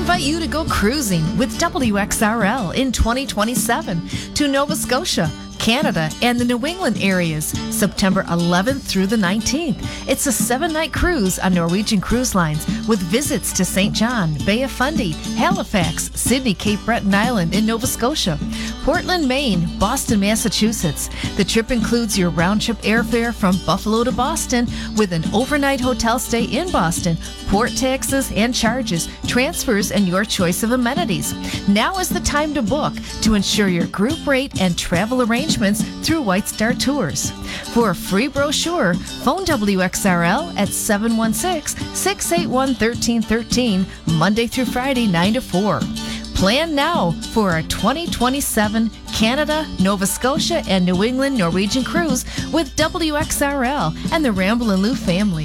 invite you to go cruising with WXRL in 2027 to Nova Scotia, Canada, and the New England areas, September 11th through the 19th. It's a 7-night cruise on Norwegian Cruise Lines with visits to St. John, Bay of Fundy, Halifax, Sydney, Cape Breton Island in Nova Scotia, Portland, Maine, Boston, Massachusetts. The trip includes your round-trip airfare from Buffalo to Boston with an overnight hotel stay in Boston, port taxes and charges, transfers, and your choice of amenities. Now is the time to book to ensure your group rate and travel arrangements through White Star Tours. For a free brochure, phone WXRL at 716-681-1313, Monday through Friday, 9 to 4. Plan now for our 2027 Canada, Nova Scotia, and New England Norwegian cruise with WXRL and the Ramble and Lou family.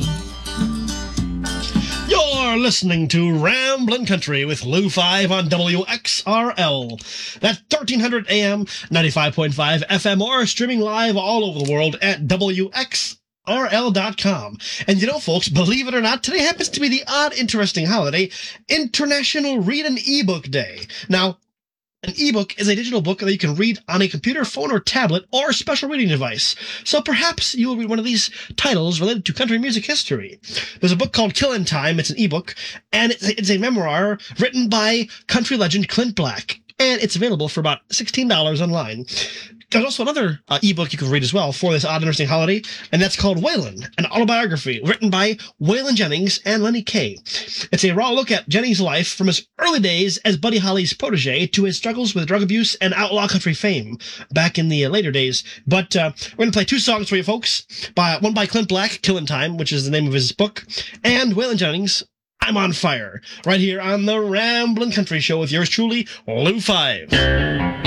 You're listening to Ramblin' Country with Lou 5 on WXRL. That's 1300 AM, 95.5 FM, or streaming live all over the world at WXRL.com. And you know, folks, believe it or not, today happens to be the odd, interesting holiday, International Read an eBook Day. Now, an ebook is a digital book that you can read on a computer, phone, or tablet, or special reading device. So perhaps you will read one of these titles related to country music history. There's a book called Killin' Time. It's an ebook, and it's a memoir written by country legend Clint Black. And it's available for about $16 online. There's also another ebook you can read as well for this odd, interesting holiday, and that's called Waylon, an autobiography written by Waylon Jennings and Lenny Kaye. It's a raw look at Jennings' life from his early days as Buddy Holly's protege to his struggles with drug abuse and outlaw country fame back in the later days. But we're going to play 2 songs for you folks. One by Clint Black, Killin' Time, which is the name of his book, and Waylon Jennings, I'm on Fire, right here on the Ramblin' Country Show with yours truly, Lou 5.